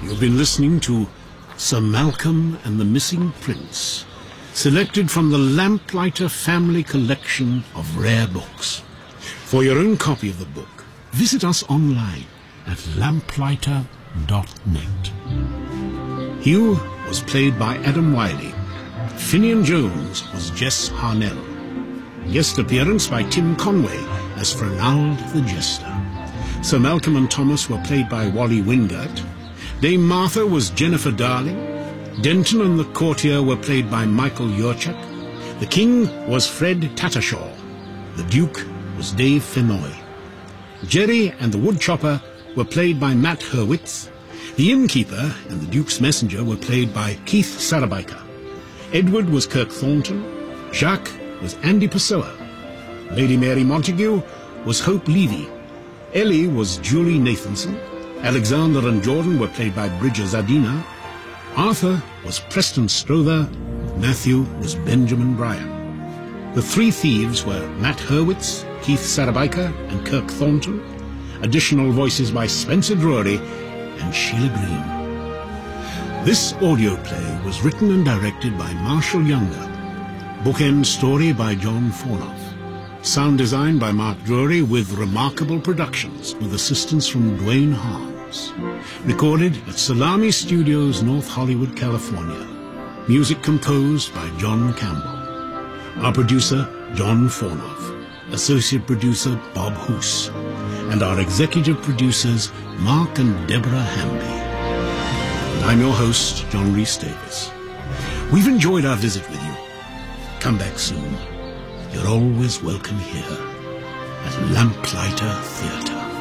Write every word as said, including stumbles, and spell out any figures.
You've been listening to Sir Malcolm and the Missing Prince, selected from the Lamplighter Family Collection of rare books. For your own copy of the book, visit us online at lamplighter dot net. Hugh was played by Adam Wiley. Finian Jones was Jess Harnell. Guest appearance by Tim Conway as Fernald the Jester. Sir Malcolm and Thomas were played by Wally Wingert. Dame Martha was Jennifer Darling. Denton and the courtier were played by Michael Yurchak. The king was Fred Tattershaw. The duke was Dave Fennoy. Jerry and the woodchopper were played by Matt Hurwitz. The innkeeper and the duke's messenger were played by Keith Sarabica. Edward was Kirk Thornton. Jacques was Andy Pessoa. Lady Mary Montague was Hope Levy. Ellie was Julie Nathanson. Alexander and Jordan were played by Bridger Zadina. Arthur was Preston Strother. Matthew was Benjamin Bryan. The three thieves were Matt Hurwitz, Keith Sarabica, and Kirk Thornton. Additional voices by Spencer Drury and Sheila Green. This audio play was written and directed by Marshall Younger. Bookend story by John Fornoff. Sound design by Mark Drury with Remarkable Productions with assistance from Dwayne Harms. Recorded at Salami Studios, North Hollywood, California. Music composed by John Campbell. Our producer, John Fornoff. Associate producer, Bob Hoos. And our executive producers, Mark and Deborah Hamby. And I'm your host, John Rhys Davis. We've enjoyed our visit with you. Come back soon. You're always welcome here at Lamplighter Theatre.